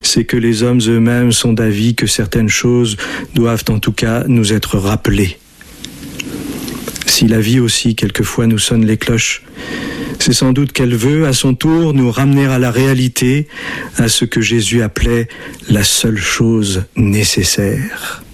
c'est que les hommes eux-mêmes sont d'avis que certaines choses doivent en tout cas nous être rappelées. Si la vie aussi quelquefois nous sonne les cloches, c'est sans doute qu'elle veut à son tour nous ramener à la réalité, à ce que Jésus appelait la seule chose nécessaire.